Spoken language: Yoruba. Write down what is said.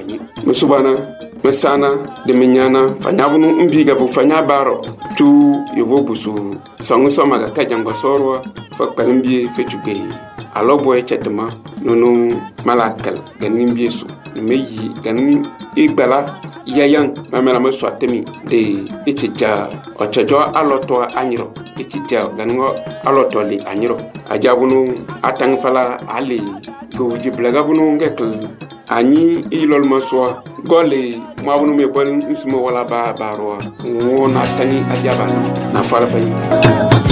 ni musubana masana de menyana fanyabunu mbiga bu fanya baro tu yevo busu sangu soma ga kajango sorwa fa kalimbi fetube alobo e chetma nono malakal ganin biesu meyi ganin igbala yayan mamela me swatemi de etija ochajo aloto anyiro etija gango aloto li anyiro ajabunu atang fala ali go jiblaga bunu ngekl ani ilol maswa gole mabunu me bal ismo wala ba baro wona tani ajaba na fala fani